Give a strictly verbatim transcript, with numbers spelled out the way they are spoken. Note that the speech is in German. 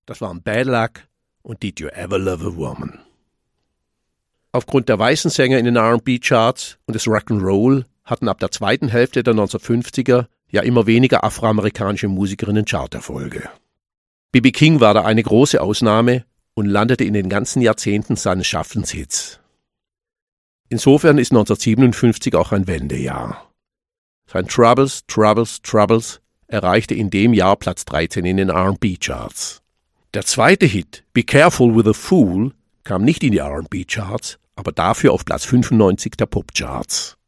Das waren Bad Luck und Did You Ever Love a Woman. Aufgrund der weißen Sänger in den R and B-Charts und des Rock'n'Roll hatten ab der zweiten Hälfte der neunzehnhundertfünfziger ja immer weniger afroamerikanische Musikerinnen Charterfolge. B B King war da eine große Ausnahme und landete in den ganzen Jahrzehnten seines Schaffens Hits. Insofern ist neunzehnhundertsiebenundfünfzig auch ein Wendejahr. Sein Troubles, Troubles, Troubles erreichte in dem Jahr Platz dreizehn in den R and B-Charts. Der zweite Hit, Be Careful with a Fool, kam nicht in die R and B-Charts, aber dafür auf Platz fünfundneunzig der Pop-Charts.